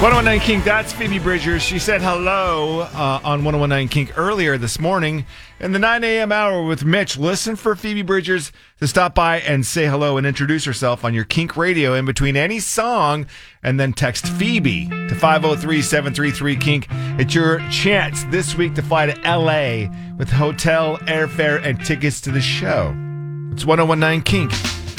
1019 Kink, that's Phoebe Bridgers. She said hello on 1019 Kink earlier this morning in the 9 a.m. hour with Mitch. Listen for Phoebe Bridgers to stop by and say hello and introduce herself on your Kink radio in between any song, and then text Phoebe to 503-733-KINK. It's your chance this week to fly to L.A. with hotel, airfare, and tickets to the show. It's 1019 Kink.